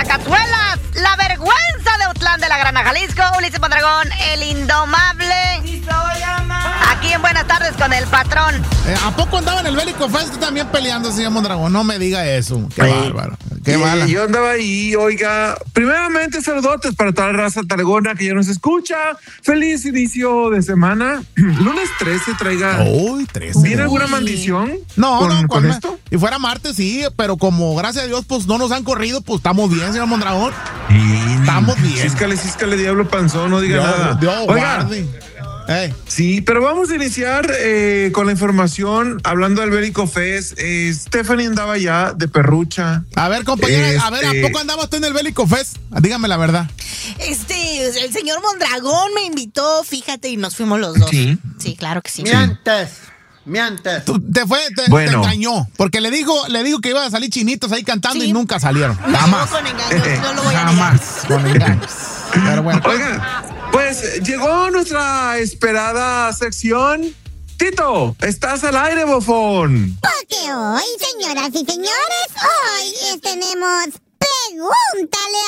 Cazuelas, la vergüenza de Utlán de la Grana, Jalisco, Ulises Mondragón, el indomable. Aquí en Buenas Tardes con el patrón. ¿A poco andaba en el Bélico Fest también peleando, señor Mondragón? No me diga eso. Qué bárbaro. Qué mala. Yo andaba ahí, oiga. Primeramente, saludotes para toda la raza targona que ya nos escucha. Feliz inicio de semana. Lunes 13, traiga. Uy, 13. ¿Viene alguna maldición? No, ¿Con esto? Y fuera martes, sí, pero como gracias a Dios, pues no nos han corrido, pues estamos bien, señor Mondragón. Estamos bien. Císcale, diablo panzón, no diga nada. Oiga. Hey. Sí, pero vamos a iniciar con la información, hablando del Bélico Fest. Stephanie andaba ya de perrucha. A ver, compañera, ¿a poco andaba usted en el Bélico Fest? Dígame la verdad. El señor Mondragón me invitó, fíjate, y nos fuimos los dos. Sí, claro que sí. Mientes. Te engañó, porque le digo que iban a salir chinitos ahí cantando y nunca salieron. Jamás. No, con engaños, no lo voy a negar. Jamás, con engaños. Pero bueno. Oiga, pues llegó nuestra esperada sección. Tito, estás al aire, bofón. Porque hoy, señoras y señores, hoy tenemos Pregúntale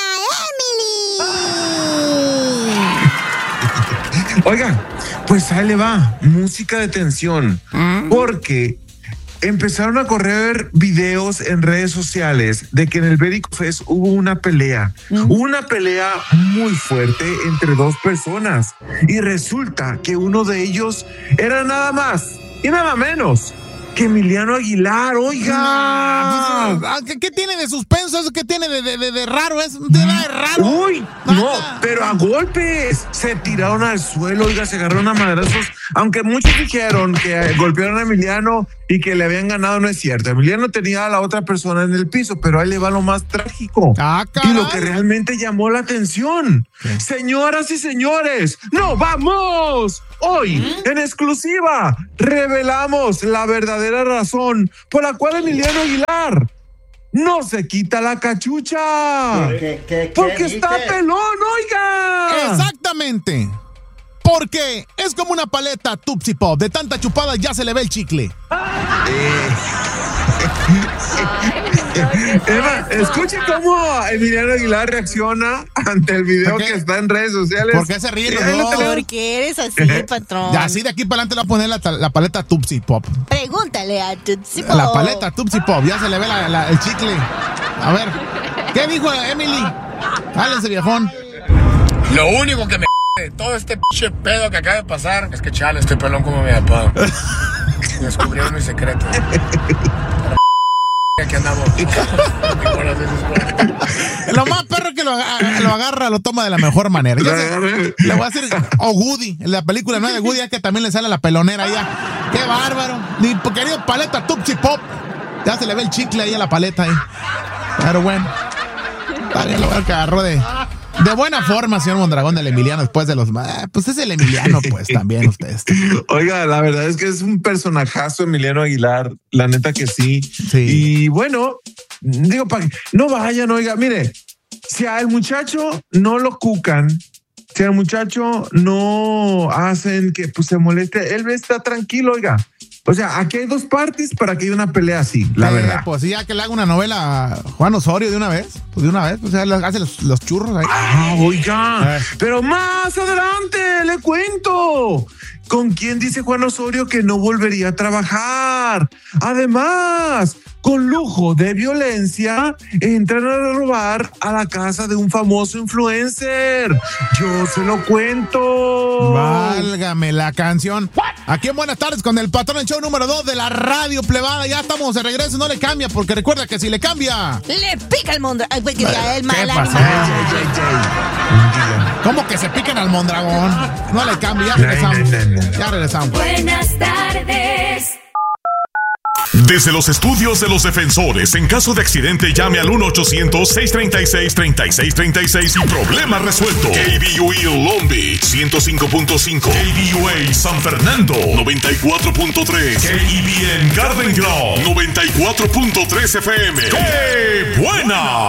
a Emily. Oiga, pues ahí le va, música de tensión, porque empezaron a correr videos en redes sociales de que en el Bélico Fest hubo una pelea muy fuerte entre dos personas, y resulta que uno de ellos era nada más y nada menos que Emiliano Aguilar. Oiga, ¿qué tiene de suspenso? ¿Qué tiene de raro? ¿Es de raro? Uy, no, pero a golpes se tiraron al suelo, oiga, se agarraron a madrazos. Aunque muchos dijeron que golpearon a Emiliano y que le habían ganado, no es cierto. Emiliano tenía a la otra persona en el piso, pero ahí le va lo más trágico. Y lo que realmente llamó la atención. Señoras y señores, ¡no vamos! Hoy, en exclusiva, revelamos la verdadera razón por la cual Emiliano Aguilar no se quita la cachucha. Porque está pelón, oiga. Exactamente. Porque es como una paleta Tupsi Pop. De tanta chupada ya se le ve el chicle. Eva, escuche cómo Emiliano Aguilar reacciona ante el video que está en redes sociales. ¿Por qué se ríe? Porque eres así, patrón. Ya, así de aquí para adelante le voy a poner la paleta Tupsi Pop. Pregúntale a Tupsi Pop. La paleta Tupsi Pop, ya se le ve el chicle. A ver, ¿qué dijo Emily? Hálense, viejón. Lo único que me de todo este pinche pedo que acaba de pasar es que chale, estoy pelón como mi papá. Descubrieron mi secreto. Aquí andamos. Lo más perro que lo agarra, lo toma de la mejor manera. Le voy a decir, Woody, en la película no de Woody, es que también le sale la pelonera ya. ¡Qué bárbaro! Ni querido paleta Tupsi Pop. Ya se le ve el chicle ahí a la paleta ahí. Pero bueno. También lo agarró de buena forma, señor Mondragón, del Emiliano, después de los... pues es el Emiliano, pues, también ustedes. Oiga, la verdad es que es un personajazo Emiliano Aguilar, la neta que sí. Y bueno, digo, no vayan, oiga, mire, si al muchacho no lo cucan, si al muchacho no hacen que pues se moleste, él está tranquilo, oiga. O sea, aquí hay dos partes para que haya una pelea así, la verdad. Pues ya que le haga una novela a Juan Osorio de una vez, o sea, hace los churros ahí. Oiga, pero más adelante le cuento con quién dice Juan Osorio que no volvería a trabajar. Además, con lujo de violencia, entran a robar a la casa de un famoso influencer. Yo se lo cuento. Válgame la canción. Aquí en Buenas Tardes con el patrón, el show número 2 de la radio plebada. Ya estamos de regreso, no le cambia, porque recuerda que si le cambia... Le pica el Mondragón. El mal animal. ¿Cómo que se pican al Mondragón? No le cambia, ya regresamos. Ya regresamos. Buenas tardes. Desde los estudios de los defensores, en caso de accidente, llame al 1-800-636-3636 y problema resuelto. KBUE Long Beach 105.5, KBUA San Fernando 94.3, KEBN Garden Grove 94.3 FM. ¡Qué buena!